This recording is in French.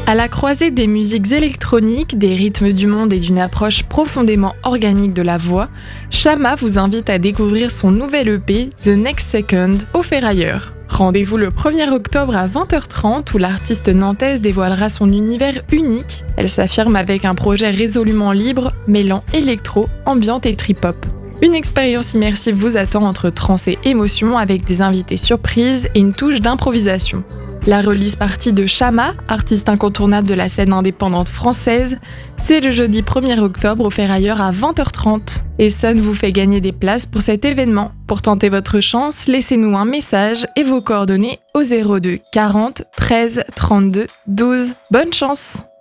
À la croisée des musiques électroniques, des rythmes du monde et d'une approche profondément organique de la voix, Shama vous invite à découvrir son nouvel EP The Next Second au Ferrailleur. Rendez-vous le 1er octobre à 20h30 où l'artiste nantaise dévoilera son univers unique. Elle s'affirme avec un projet résolument libre, mêlant électro, ambiante et trip-hop. Une expérience immersive vous attend entre trance et émotion avec des invités surprises et une touche d'improvisation. La release party de Shama, artiste incontournable de la scène indépendante française, c'est le jeudi 1er octobre au Ferrailleur à 20h30. Et Sun vous fait gagner des places pour cet événement. Pour tenter votre chance, laissez-nous un message et vos coordonnées au 02 40 13 32 12. Bonne chance!